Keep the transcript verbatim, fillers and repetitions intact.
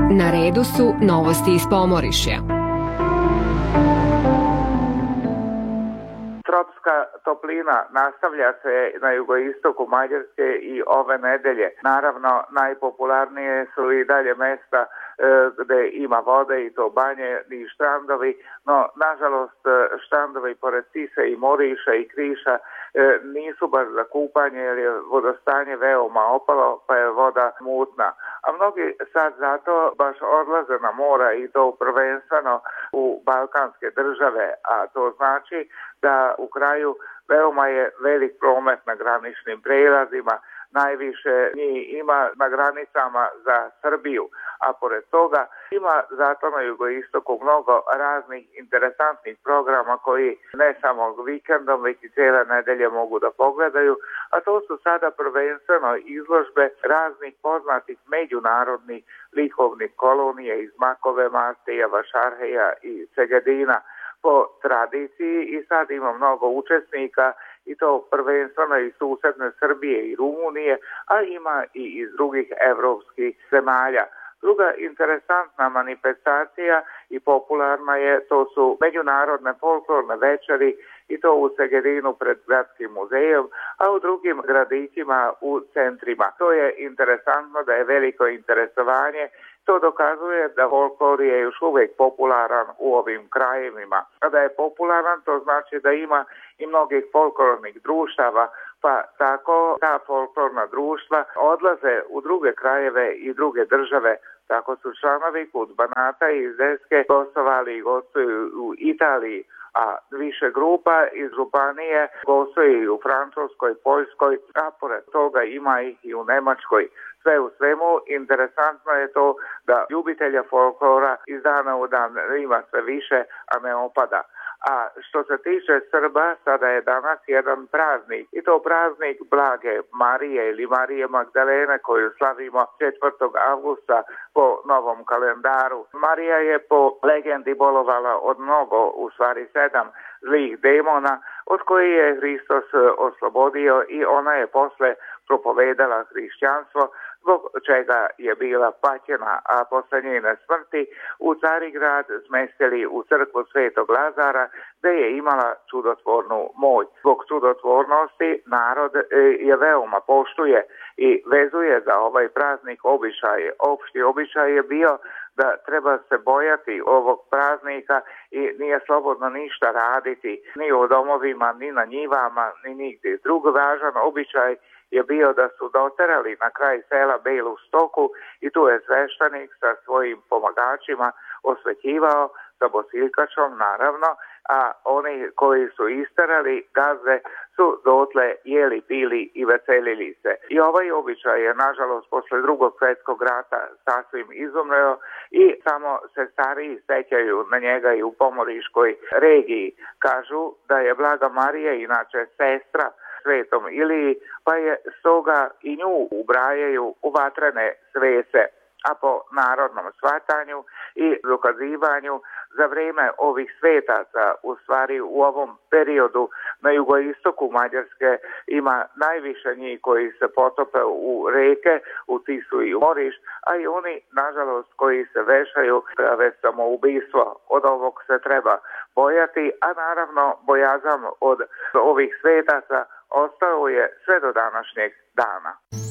Na redu su novosti iz Pomorišja. Tropska toplina nastavlja se na jugoistoku Mađarske i ove nedelje. Naravno, najpopularnije su i dalje mesta e, gde ima vode, i to banje i štrandovi, no nažalost štrandovi pored Tise i Moriša i Kriša e, nisu baš za kupanje jer je vodostanje veoma opalo pa je voda mutna. A mnogi sad zato baš odlaze na mora, i to prvenstveno u balkanske države, a to znači da u kraju veoma je velik promet na graničnim prelazima, najviše njih ima na granicama za Srbiju, a pored toga ima zato na jugoistoku mnogo raznih interesantnih programa koji ne samo vikendom, već i cijele nedelje mogu da pogledaju, a to su sada prvenstveno izložbe raznih poznatih međunarodnih likovnih kolonija iz Makove, Mastejeva, Šarheja i Segedina po tradiciji, i sad ima mnogo učesnika, i to prvenstveno iz susedne Srbije i Rumunije, a ima i iz drugih evropskih zemalja. Druga interesantna manifestacija i popularna je, to su međunarodne folklorne večeri, i to u Segedinu pred Gradskim muzejom, a u drugim gradićima u centrima. To je interesantno da je veliko interesovanje. To dokazuje da folklor je još uvijek popularan u ovim krajevima. A da je popularan, to znači da ima i mnogih folklornih društava, pa tako ta folklorna društva odlaze u druge krajeve i druge države. Tako su članovi kod Banata i iz Deske gostovali i gostuju u Italiji, a više grupa iz županije gostuju i u Francuskoj, Poljskoj, a pored toga ima ih i u Nemačkoj. Sve u svemu, interesantno je to da ljubitelja folklora iz dana u dan ima sve više, a ne opada. A što se tiče Srba, sada je danas jedan praznik, i to praznik Blage Marije ili Marije Magdalene, koju slavimo četvrtog avgusta po novom kalendaru. Marija je po legendi bolovala od mnogo, u stvari sedam zlih demona, od kojih je Hristos oslobodio, i ona je posle propovedala hrišćanstvo, zbog čega je bila paćena, a posle njene smrti u Carigrad smestili u crkvu Svetog Lazara, gde je imala čudotvornu moć. Zbog čudotvornosti narod je veoma poštuje i vezuje za ovaj praznik običaje. Opšti običaj je bio da treba se bojati ovog praznika i nije slobodno ništa raditi, ni u domovima, ni na njivama, ni nigdje. Drugi važan običaj je bio da su doterali na kraj sela belu stoku, i tu je sveštenik sa svojim pomagačima osvećivao sa bosiljkačom, naravno, a oni koji su isterali gazde su dotle jeli, pili i veselili se. I ovaj običaj je, nažalost, posle drugog svjetskog rata sasvim izumreo, i samo se stariji sećaju na njega i u pomoriškoj regiji. Kažu da je Blaga Marija inače sestra Svetom Iliji, pa je stoga i nju ubrajaju u vatrene svece. A po narodnom shvatanju i dokazivanju, za vrijeme ovih svetaca, u stvari u ovom periodu na jugoistoku Mađarske ima najviše njih koji se potope u reke, u Tisu i u Moriš, a i oni, nažalost, koji se vešaju, prave samoubistvo. Od ovog se treba bojati, a naravno bojazan od ovih svetaca ostao je sve do današnjeg dana.